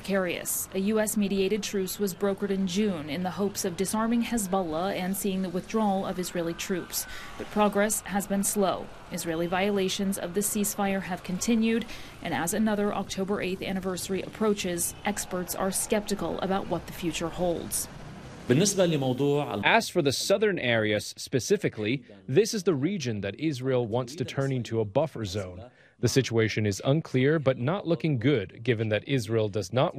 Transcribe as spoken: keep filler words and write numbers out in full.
precarious. A U S-mediated truce was brokered in June in the hopes of disarming Hezbollah and seeing the withdrawal of Israeli troops. But progress has been slow. Israeli violations of the ceasefire have continued, and as another October eighth anniversary approaches, experts are skeptical about what the future holds. As for the southern areas specifically, this is the region that Israel wants to turn into a buffer zone. The situation is unclear but not looking good, given that Israel does not